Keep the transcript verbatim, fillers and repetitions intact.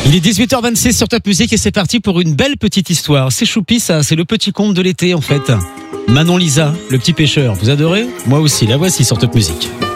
Il est dix-huit heures vingt-six sur Top Music et c'est parti pour une belle petite histoire. C'est choupi ça, c'est le petit conte de l'été en fait. Manon Lisa, le petit pêcheur, vous adorez ? Moi aussi, la voici sur Top Music.